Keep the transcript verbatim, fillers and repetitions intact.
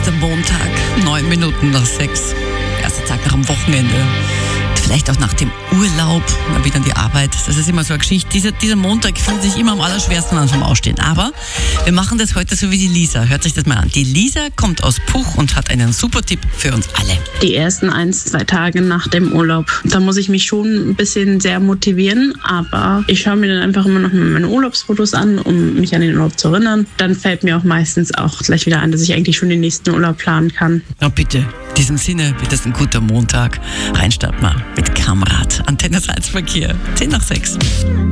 der Montag, neun Minuten nach sechs. Erster Tag nach dem Wochenende. Vielleicht auch nach dem Urlaub, mal wieder an die Arbeit. Das ist immer so eine Geschichte. Dieser, dieser Montag fühlt sich immer am allerschwersten an vom Aufstehen. Aber wir machen das heute so wie die Lisa. Hört sich das mal an. Die Lisa kommt aus Puch und hat einen super Tipp für uns alle. Die ersten ein, zwei Tage nach dem Urlaub, da muss ich mich schon ein bisschen sehr motivieren. Aber ich schaue mir dann einfach immer noch mal meine Urlaubsfotos an, um mich an den Urlaub zu erinnern. Dann fällt mir auch meistens auch gleich wieder ein, dass ich eigentlich schon den nächsten Urlaub planen kann. Na bitte. In diesem Sinne wird das ein guter Montag. Reinstarten wir mit Kamrad. Antenne Salzverkehr. zehn nach sechs.